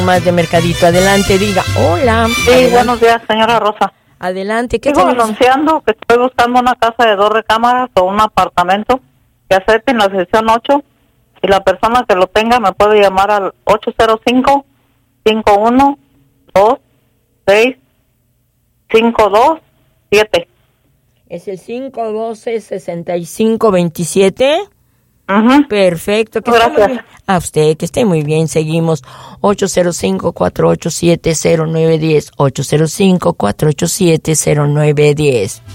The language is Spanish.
Más de Mercadito. Adelante, diga. Hola. Sí, adelante. Buenos días, señora Rosa. Adelante. ¿Qué Sigo tenemos? anunciando que estoy buscando una casa de 2 recámaras o un apartamento que acepten la sección 8 y la persona que lo tenga me puede llamar al 805-512-6527. Es el 512-6527. Uh-huh. Perfecto. Que esté muy Gracias. bien. A usted, que esté muy bien. Seguimos. 805-487-0910. 805-487-0910.